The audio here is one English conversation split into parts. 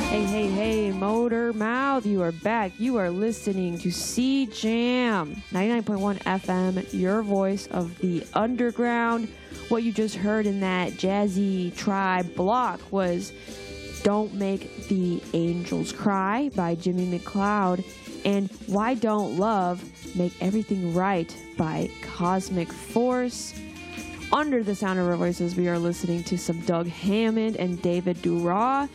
Hey, hey, hey, Motor Mouth, you are back. You are listening to CJAM 99.1 FM, your voice of the underground. What you just heard in that jazzy tribe block was Don't Make the Angels Cry by Jimmy McLeod and Why Don't Love Make Everything Right by Cosmic Force. Under the sound of our voices, we are listening to some Doug Hammond and David Dura.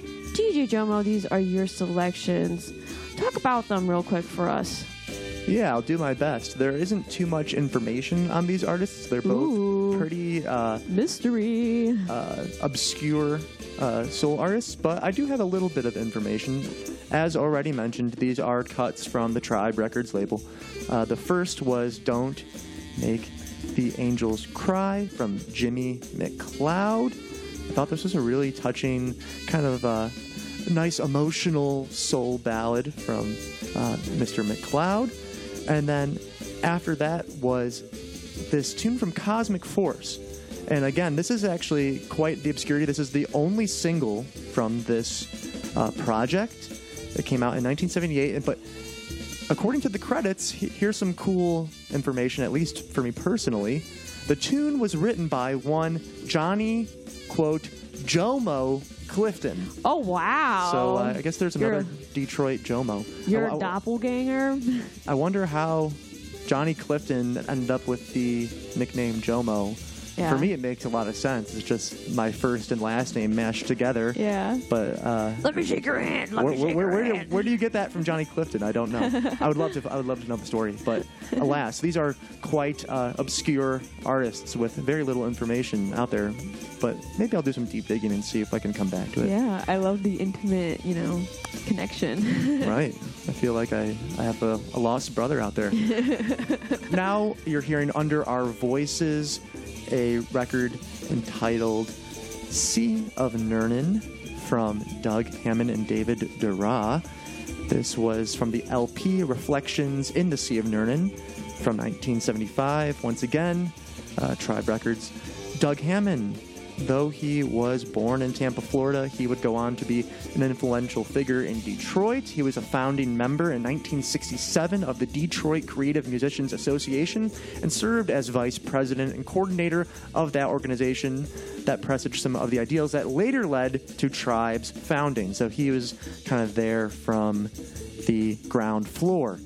DJ Jomo, these are your selections. Talk about them real quick for us. Yeah, I'll do my best. There isn't too much information on these artists. They're both pretty mystery, obscure soul artists, but I do have a little bit of information. As already mentioned, these are cuts from the Tribe Records label. The first was Don't Make the Angels Cry from Jimmy McLeod. I thought this was a really touching, kind of nice emotional soul ballad from Mr. McLeod. And then after that was this tune from Cosmic Force. And again, this is actually quite the obscurity. This is the only single from this project that came out in 1978. But according to the credits, here's some cool information, at least for me personally. The tune was written by one Johnny, quote, Jomo Clifton. Oh, wow. So I guess there's another Detroit Jomo. You're a doppelganger? I wonder how Johnny Clifton ended up with the nickname Jomo. Yeah. For me, it makes a lot of sense. It's just my first and last name mashed together. Yeah. But let me shake your hand. Where do you get that from, Johnny Clifton? I don't know. I would love to know the story. But alas, these are quite obscure artists with very little information out there. But maybe I'll do some deep digging and see if I can come back to it. Yeah, I love the intimate, connection. Right. I feel like I have a lost brother out there. Now you're hearing Under Our Voices, a record entitled Sea of Nirnan from Doug Hammond and David Dura. This was from the LP Reflections in the Sea of Nirnan from 1975. Once again, Tribe Records. Doug Hammond, though he was born in Tampa, Florida, he would go on to be an influential figure in Detroit. He was a founding member in 1967 of the Detroit Creative Musicians Association and served as vice president and coordinator of that organization that presaged some of the ideals that later led to Tribe's founding. So he was kind of there from the ground floor.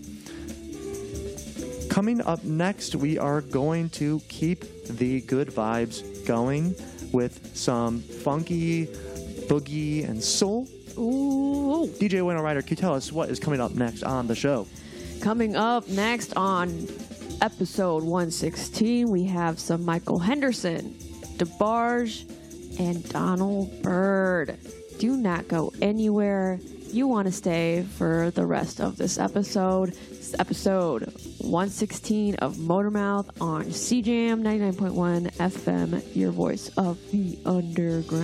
Coming up next, we are going to keep the good vibes going with some funky boogie and soul. Ooh. DJ Winnow Ryder, can you tell us what is coming up next on the show? Coming up next on episode 116, we have some Michael Henderson, DeBarge, and Donald Byrd. Do not go anywhere. You want to stay for the rest of this episode. This is episode 116 of Motormouth on CJAM 99.1 FM, your voice of the underground.